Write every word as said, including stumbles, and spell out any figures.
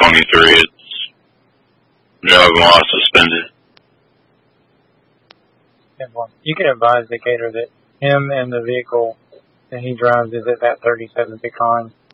twenty-three. It's driving while suspended. You can advise Decatur that him and the vehicle that he drives is at that thirty-seven Pecan.